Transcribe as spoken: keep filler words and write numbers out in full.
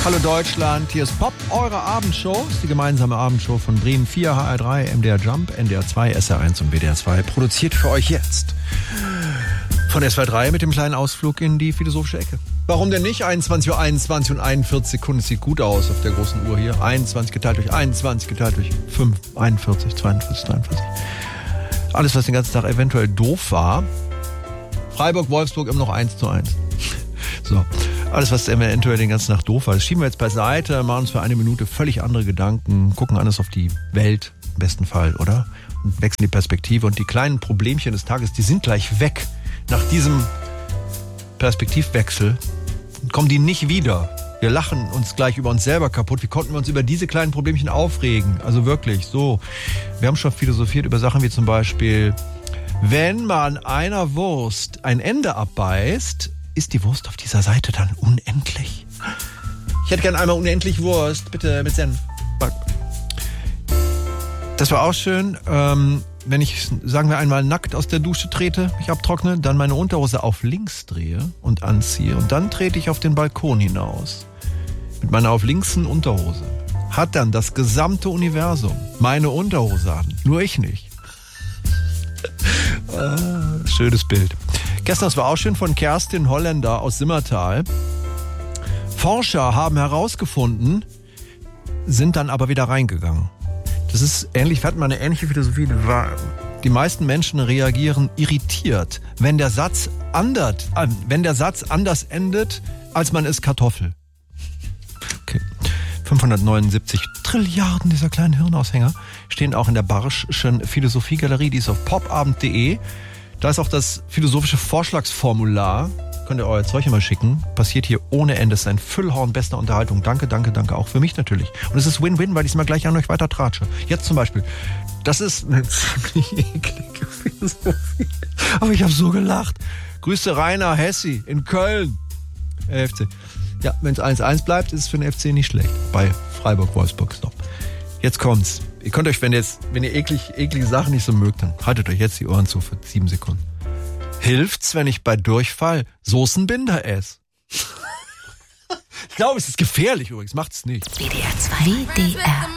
Hallo Deutschland, hier ist Pop, eure Abendshow. Das ist die gemeinsame Abendshow von Bremen vier, H R drei, M D R Jump, N D R zwei, S R eins und W D R zwei. Produziert für euch jetzt von S W R drei mit dem kleinen Ausflug in die philosophische Ecke. Warum denn nicht? einundzwanzig Uhr einundzwanzig und einundvierzig Sekunden. Es sieht gut aus auf der großen Uhr hier. einundzwanzig geteilt durch einundzwanzig geteilt durch fünf, einundvierzig, zweiundvierzig, dreiundvierzig. Alles, was den ganzen Tag eventuell doof war. Freiburg, Wolfsburg immer noch eins zu eins. So, alles, was eventuell den ganzen Tag doof war, das schieben wir jetzt beiseite, machen uns für eine Minute völlig andere Gedanken, gucken anders auf die Welt, im besten Fall, oder? Und wechseln die Perspektive. Und die kleinen Problemchen des Tages, die sind gleich weg. Nach diesem Perspektivwechsel kommen die nicht wieder. Wir lachen uns gleich über uns selber kaputt. Wie konnten wir uns über diese kleinen Problemchen aufregen? Also wirklich, so. Wir haben schon philosophiert über Sachen wie zum Beispiel, wenn man einer Wurst ein Ende abbeißt, ist die Wurst auf dieser Seite dann unendlich? Ich hätte gern einmal unendlich Wurst, bitte mit Senf. Das war auch schön. Ähm, wenn ich, sagen wir einmal, nackt aus der Dusche trete, mich abtrockne, dann meine Unterhose auf links drehe und anziehe und dann trete ich auf den Balkon hinaus. Mit meiner auf linksen Unterhose. Hat dann das gesamte Universum meine Unterhose an. Nur ich nicht. ah, schönes Bild. Gestern, das war auch schön, von Kerstin Holländer aus Simmertal. Forscher haben herausgefunden, sind dann aber wieder reingegangen. Das ist ähnlich, wir hatten mal eine ähnliche Philosophie. Die meisten Menschen reagieren irritiert, wenn der Satz anders, wenn der Satz anders endet, als man ist Kartoffel. Okay. fünfhundertneunundsiebzig Trilliarden dieser kleinen Hirnaushänger stehen auch in der Barschschen Philosophiegalerie, die ist auf popabend punkt de. Da ist auch das philosophische Vorschlagsformular. Könnt ihr euer Zeug immer schicken. Passiert hier ohne Ende. Es ist ein Füllhorn bester Unterhaltung. Danke, danke, danke. Auch für mich natürlich. Und es ist Win-Win, weil ich es mal gleich an euch weiter tratsche. Jetzt zum Beispiel. Das ist eine ziemlich eklige Philosophie. Aber ich habe so gelacht. Grüße Rainer Hessi in Köln. F C. Ja, wenn es eins eins bleibt, ist es für den F C nicht schlecht. Bei Freiburg-Wolfsburg. Stop. Jetzt kommt's. Ihr könnt euch, wenn ihr jetzt, wenn ihr eklig, eklige Sachen nicht so mögt, dann haltet euch jetzt die Ohren zu für sieben Sekunden. Hilft's, wenn ich bei Durchfall Soßenbinder esse? Ich glaube, es ist gefährlich übrigens. Macht's nicht. W D R zwei. W D R